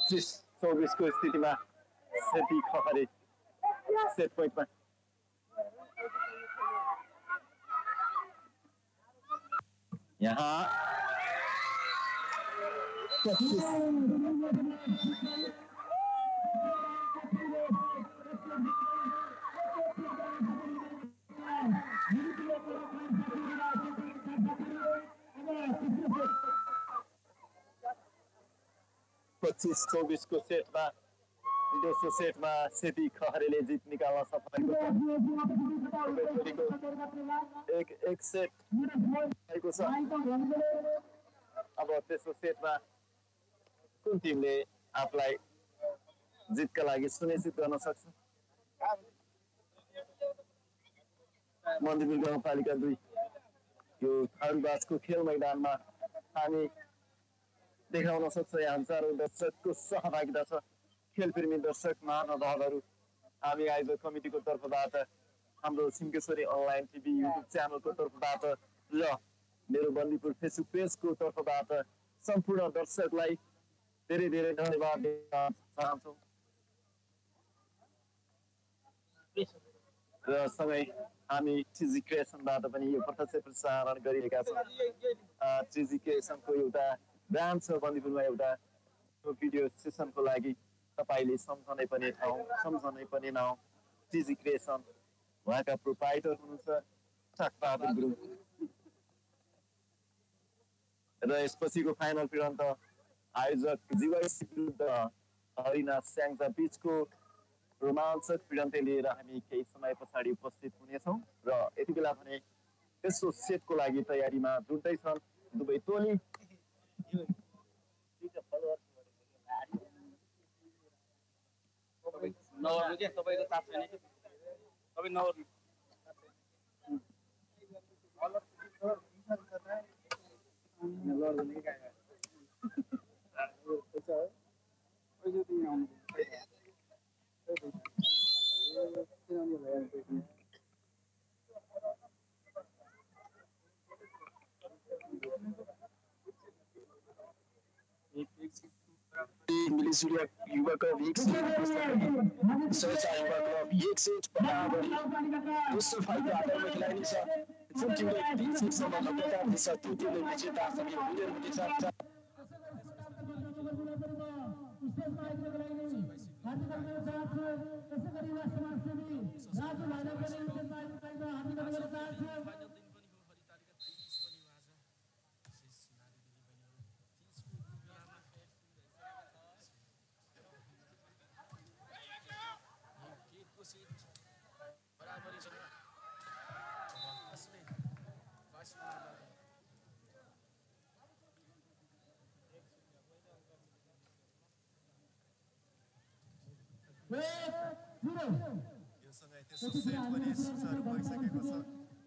25-24 को स्थितिमा सेती खखरे सेट पोइन्टमा यहाँ 25-24 को सेटमा दोस्रो सेटमा सेती खहरेले जित निकाल्न सफल एक सेट भएको छ। अब तेस्रो सेटमा कुन टिमले आफूलाई जितका लागि सुनिश्चित गर्न सक्छ? मन्दिरपुर गाउँपालिका 2 यो थारूबाजको खेल मैदानमा हामी देखाउन सक्छ। यहाँ हजारौं दर्शकको सहभागिता छ। खेलप्रेमी दर्शक महानुभावहरू हामी आयोजक कमिटीको तर्फबाट हाम्रो सिंहेश्वरी अनलाइन टिभी युट्युब च्यानलको तर्फबाट र मेरो बन्दीपुर फेसबुक पेजको तर्फबाट सम्पूर्ण दर्शकलाई धेरै धेरै धन्यवाद दिन चाहन्छौँ। र सँगै हामी टिजी क्रिएसनबाट पनि यो प्रत्यक्ष प्रसारण गरिरहेका छौँ। टिजी क्रिएसनको एउटा ब्रान्ड छ बन्दीपुरमा। एउटा भिडियो सेसनको लागि तपाईँले सम्झनै पर्ने ठाउँ, सम्झनै पर्ने नाउँ टिजी क्रिएसन। उहाँका प्रोप्राइटर हुनुहुन्छ ठकबहादुर गुरुङ। र यसपछिको फाइनल भिडन्त आयोजक जीवाइसी विरुद्ध हरिनाथ स्याङ्जा बीचको रोमाञ्चक भिडन्त लिएर हामी केही समय पछाडि उपस्थित हुनेछौँ। र यति बेला भने तेस्रो सेटको लागि तयारीमा जुट्दैछन् दुवै टोली। मिलिसुरिया युवा क्लब 1 सेट बराबर दोस्रो फाइटको आधारमा खेलाइनेछ। जुन टिमले 3 सेटसम्म लगातार छ त्यो टिमले विजेता हुने हुनेछ। यो सँगै तेस्रो सेट पनि सुचारू भइसकेको छ।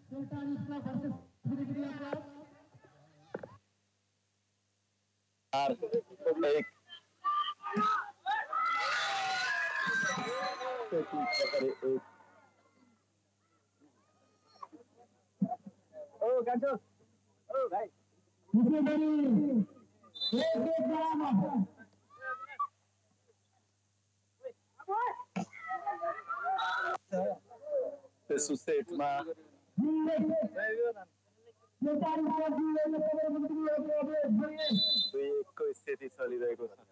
तेस्रो सेटमा दुईको स्थिति चलिरहेको छ।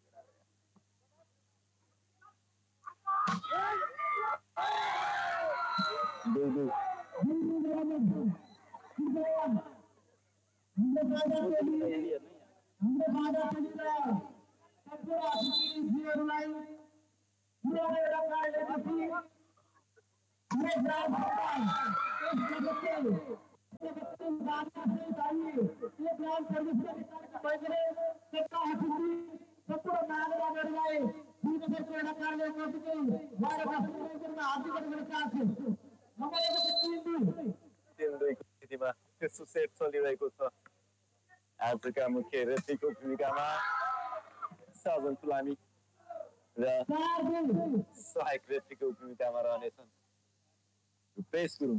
स्थितिमा तेस्रो सेट चलिरहेको छ। आजका मुख्य रेफ्रीको भूमिकामा साजन फुलामी र सहायक रेफ्रीको भूमिकामा रहनेछन् रुपेश गुरुङ।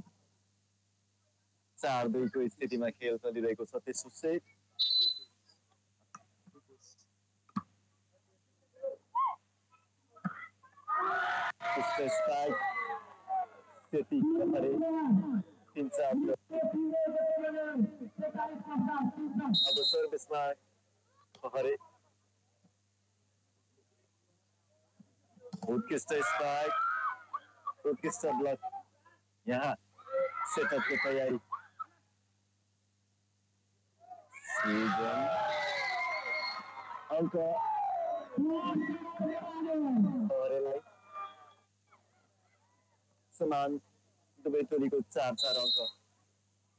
4-2 को स्थितिमा खेल चलिरहेको छ तेस्रो सेट। उत्कृष्ट स्ट्राइक सेती खरे 3-4 अब सर्भिसमा खरे उत्कृष्ट स्ट्राइक उत्कृष्ट ब्लक यहाँ सेटअपको तयारी सिजन अङ्क खरेलाई समान दुवै टोलीको 4-4 अङ्क